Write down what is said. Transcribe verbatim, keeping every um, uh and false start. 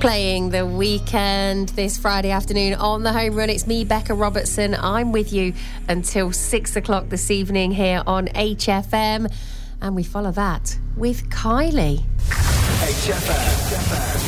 Playing The Weekend this Friday afternoon on The Home Run. It's me, Becca Robertson. I'm with you until six o'clock this evening here on H F M. And we follow that with Kylie. H F M.